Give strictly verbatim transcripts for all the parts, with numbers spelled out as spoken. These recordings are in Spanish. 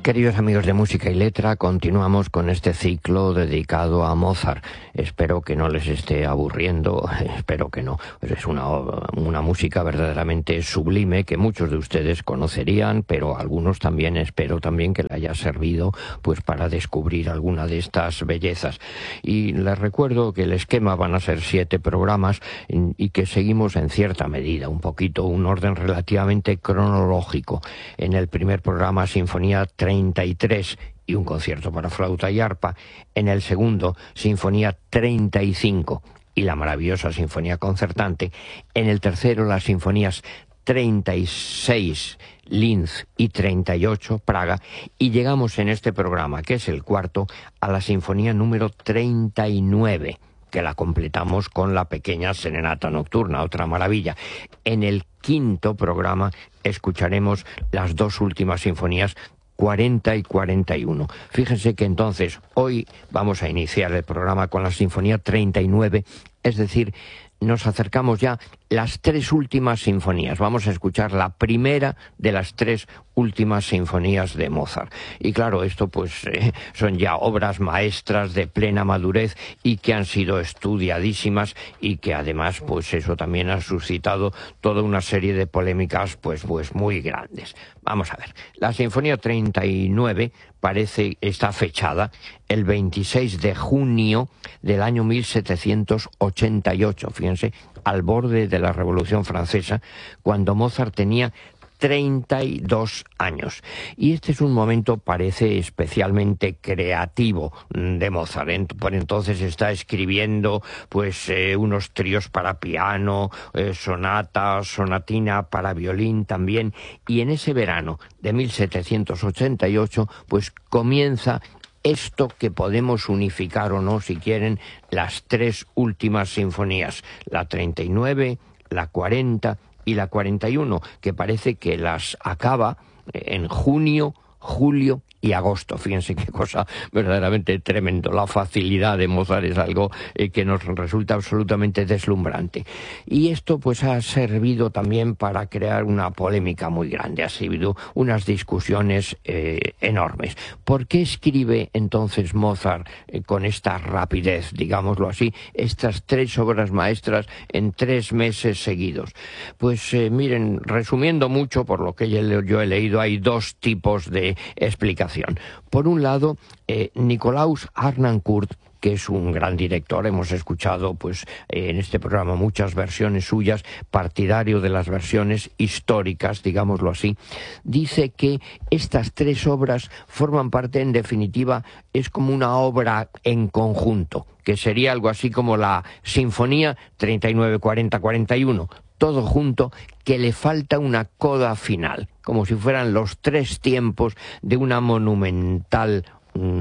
Queridos amigos de Música y Letra, continuamos con este ciclo dedicado a Mozart. Espero que no les esté aburriendo, espero que no. Pues es una, una música verdaderamente sublime que muchos de ustedes conocerían, pero algunos también espero también que le haya servido pues para descubrir alguna de estas bellezas. Y les recuerdo que el esquema van a ser siete programas y que seguimos en cierta medida, un poquito, un orden relativamente cronológico. En el primer programa, Sinfonía treinta y tres y un concierto para flauta y arpa. En el segundo, Sinfonía treinta y cinco y la maravillosa Sinfonía concertante. En el tercero, las Sinfonías treinta y seis, Linz, y treinta y ocho, Praga. Y llegamos en este programa, que es el cuarto, a la Sinfonía número treinta y nueve, que la completamos con la pequeña Serenata Nocturna, otra maravilla. En el quinto programa escucharemos las dos últimas sinfonías, cuarenta y cuarenta y uno. Fíjense que entonces hoy vamos a iniciar el programa con la Sinfonía treinta y nueve, es decir, nos acercamos ya las tres últimas sinfonías. Vamos a escuchar la primera de las tres últimas sinfonías de Mozart. Y claro, esto pues eh, son ya obras maestras de plena madurez y que han sido estudiadísimas y que además pues eso también ha suscitado toda una serie de polémicas pues, pues muy grandes. Vamos a ver, la Sinfonía treinta y nueve parece, está fechada el veintiséis de junio del año mil setecientos ochenta y ocho, fíjense, al borde de la Revolución Francesa, cuando Mozart tenía treinta y dos años. Y este es un momento, parece, especialmente creativo de Mozart. Por entonces está escribiendo pues eh, unos tríos para piano, eh, sonata, sonatina para violín también. Y en ese verano de mil setecientos ochenta y ocho, pues comienza esto que podemos unificar o no, si quieren, las tres últimas sinfonías, la treinta y nueve, la cuarenta y la cuarenta y uno, que parece que las acaba en junio, julio y agosto. Fíjense qué cosa verdaderamente tremendo. La facilidad de Mozart es algo eh, que nos resulta absolutamente deslumbrante. Y esto pues ha servido también para crear una polémica muy grande. Ha sido unas discusiones eh, enormes. ¿Por qué escribe entonces Mozart eh, con esta rapidez, digámoslo así, estas tres obras maestras en tres meses seguidos? Pues eh, miren, resumiendo mucho, por lo que yo he leído, hay dos tipos de explicación. Por un lado, eh, Nikolaus Harnoncourt, que es un gran director, hemos escuchado pues eh, en este programa muchas versiones suyas, partidario de las versiones históricas, digámoslo así, dice que estas tres obras forman parte, en definitiva, es como una obra en conjunto, que sería algo así como la Sinfonía treinta y nueve, cuarenta, cuarenta y uno, todo junto, que le falta una coda final, como si fueran los tres tiempos de una monumental, mm,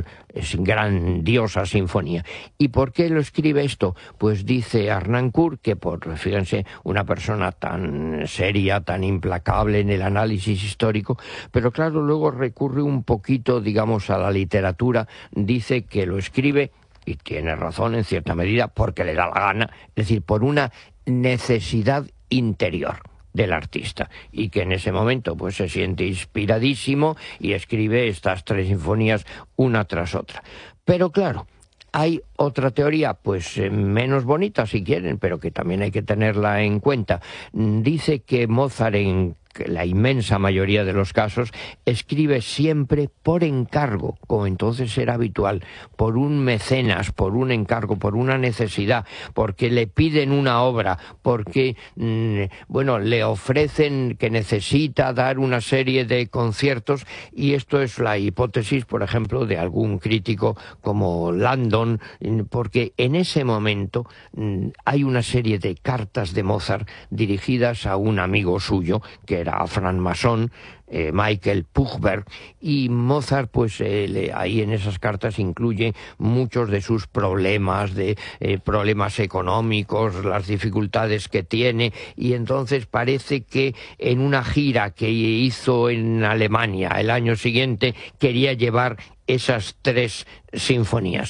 grandiosa sinfonía. ¿Y por qué lo escribe esto? Pues dice Harnoncourt que, por, fíjense, una persona tan seria, tan implacable en el análisis histórico, pero claro, luego recurre un poquito, digamos, a la literatura, dice que lo escribe, y tiene razón en cierta medida, porque le da la gana, es decir, por una necesidad interior del artista, y que en ese momento pues se siente inspiradísimo y escribe estas tres sinfonías una tras otra. Pero claro, hay otra teoría, pues eh, menos bonita si quieren, pero que también hay que tenerla en cuenta. Dice que Mozart, en la inmensa mayoría de los casos, escribe siempre por encargo, como entonces era habitual, por un mecenas, por un encargo, por una necesidad, porque le piden una obra, porque, mmm, bueno, le ofrecen que necesita dar una serie de conciertos, y esto es la hipótesis, por ejemplo, de algún crítico como Landon, porque en ese momento mmm, hay una serie de cartas de Mozart dirigidas a un amigo suyo, que era francmasón, eh, Michael Puchberg, y Mozart pues eh, le, ahí en esas cartas incluye muchos de sus problemas, de eh, problemas económicos, las dificultades que tiene, y entonces parece que en una gira que hizo en Alemania el año siguiente quería llevar esas tres sinfonías.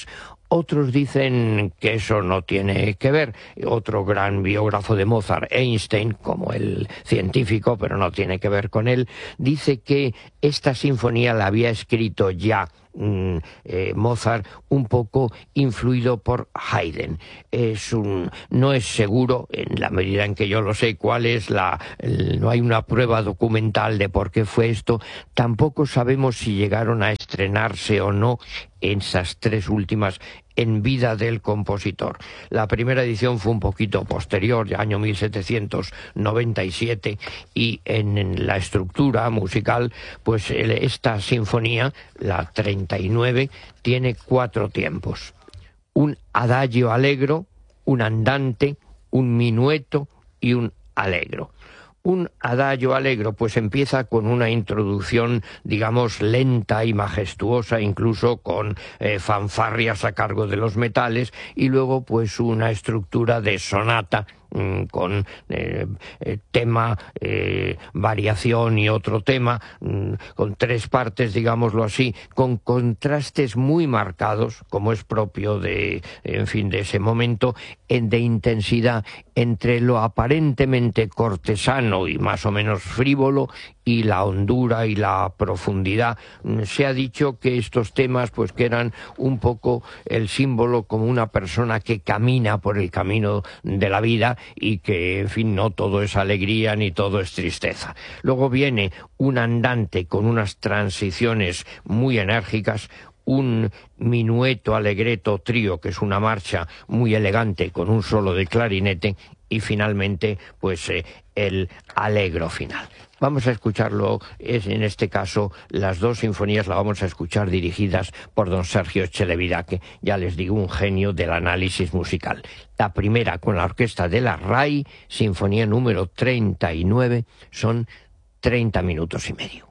Otros dicen que eso no tiene que ver. Otro gran biógrafo de Mozart, Einstein, como el científico, pero no tiene que ver con él, dice que esta sinfonía la había escrito ya Mm, eh, Mozart un poco influido por Haydn. Es un, no es seguro, en la medida en que yo lo sé, cuál es la, el, no hay una prueba documental de por qué fue esto. Tampoco sabemos si llegaron a estrenarse o no esas tres últimas en vida del compositor. La primera edición fue un poquito posterior, ya año mil setecientos noventa y siete, y en, en la estructura musical, pues el, esta sinfonía, la treinta y nueve, tiene cuatro tiempos: un adagio allegro, un andante, un minueto y un allegro. Un adagio allegro pues empieza con una introducción, digamos, lenta y majestuosa, incluso con eh, fanfarrias a cargo de los metales, y luego pues una estructura de sonata con eh, eh, tema, eh, variación y otro tema, mm, con tres partes, digámoslo así, con contrastes muy marcados, como es propio de, en fin, de ese momento, en, de intensidad entre lo aparentemente cortesano y más o menos frívolo y la hondura y la profundidad. Se ha dicho que estos temas pues que eran un poco el símbolo como una persona que camina por el camino de la vida y que, en fin, no todo es alegría ni todo es tristeza. Luego viene un andante con unas transiciones muy enérgicas, un minueto allegretto trío, que es una marcha muy elegante con un solo de clarinete, y finalmente pues eh, el allegro final. Vamos a escucharlo, es en este caso las dos sinfonías las vamos a escuchar dirigidas por don Sergio Chelebidache, ya les digo, un genio del análisis musical. La primera con la orquesta de la R A I, sinfonía número treinta y nueve, son treinta minutos y medio.